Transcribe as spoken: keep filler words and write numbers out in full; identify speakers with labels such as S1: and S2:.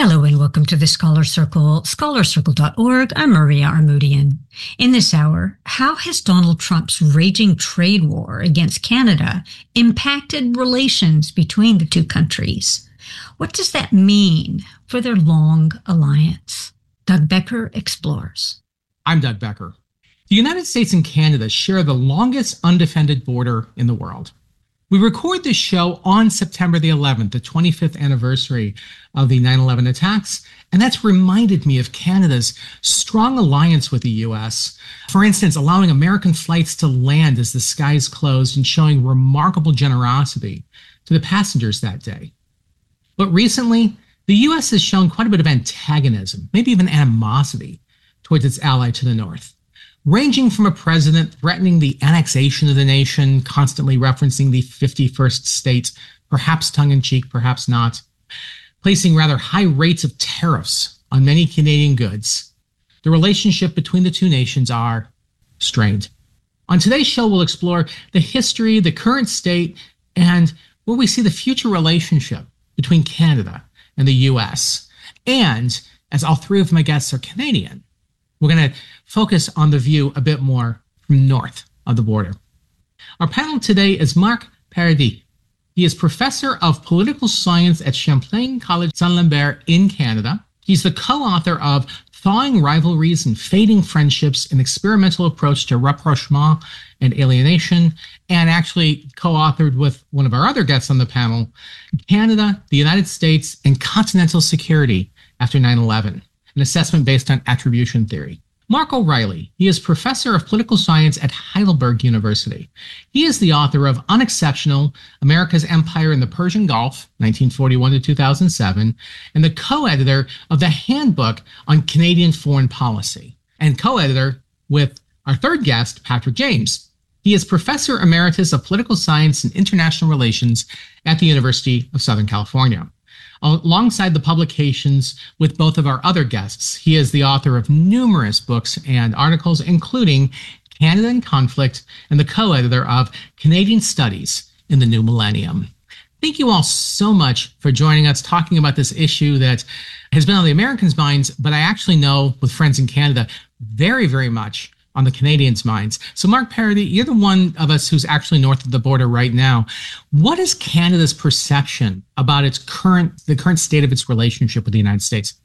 S1: Hello and welcome to the Scholar Circle, scholar circle dot org. I'm Maria Armoudian. In this hour, how has Donald Trump's raging trade war against Canada impacted relations between the two countries? What does that mean for their long alliance? Doug Becker explores.
S2: I'm Doug Becker. The United States and Canada share the longest undefended border in the world. We record this show on September the eleventh, the twenty-fifth anniversary of the nine eleven attacks, and that's reminded me of Canada's strong alliance with the U S. For instance, allowing American flights to land as the skies closed and showing remarkable generosity to the passengers that day. But recently, the U S has shown quite a bit of antagonism, maybe even animosity, towards its ally to the north, ranging from a president threatening the annexation of the nation, constantly referencing the fifty-first state, perhaps tongue-in-cheek, perhaps not, placing rather high rates of tariffs on many Canadian goods. The relationship between the two nations are strained. On today's show, we'll explore the history, the current state, and where we see the future relationship between Canada and the U S. And as all three of my guests are Canadian, we're going to focus on the view a bit more from north of the border. Our panel today is Marc Paradis. He is professor of political science at Champlain College Saint-Lambert in Canada. He's the co-author of Thawing Rivalries and Fading Friendships, an experimental approach to rapprochement and alienation, and actually co-authored with one of our other guests on the panel, Canada, the United States, and Continental Security after nine eleven. An assessment based on attribution theory. Mark O'Reilly, he is professor of political science at Heidelberg University. He is the author of Unexceptional, America's Empire in the Persian Gulf, nineteen forty-one to two thousand seven, and the co-editor of the Handbook on Canadian Foreign Policy, and co-editor with our third guest, Patrick James. He is professor emeritus of political science and international relations at the University of Southern California. Alongside the publications with both of our other guests, he is the author of numerous books and articles, including Canada in Conflict, and the co-editor of Canadian Studies in the New Millennium. Thank you all so much for joining us, talking about this issue that has been on the Americans' minds, but I actually know with friends in Canada, very, very much on the Canadians' minds. So Marc Paradis, you're the one of us who's actually north of the border right now. What is Canada's perception about its current, the current state of its relationship with the United States?